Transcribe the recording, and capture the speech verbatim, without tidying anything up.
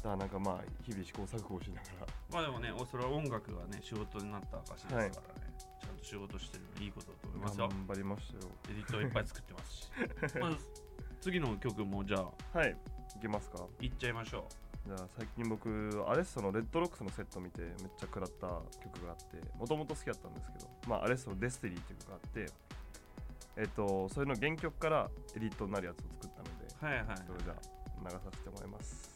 だなんかまあ日々試行錯誤しながらまあでもねそれは音楽がね仕事になった証ですからね、はい、ちゃんと仕事してるのいいことだと思いますよ。 頑張りましたよ。 エディットいっぱい作ってますしまず次の曲もじゃあはいいきますか。 いっちゃいましょう。じゃあ最近僕アレッソのレッドロックスのセット見てめっちゃ食らった曲があって、もともと好きだったんですけど、まあアレッソのデスティニーっていう曲があって、えっとそれの原曲からエディットになるやつを作ったので、 はいはい、はい、 それをじゃあ流させてもらいます。